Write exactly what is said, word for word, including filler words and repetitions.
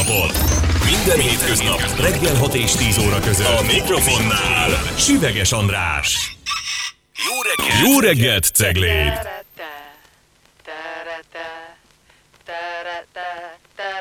napot! Minden hétköznap reggel hat és tíz óra között a mikrofonnál Süveges András. Jó reggelt, Jó reggelt Cegléd!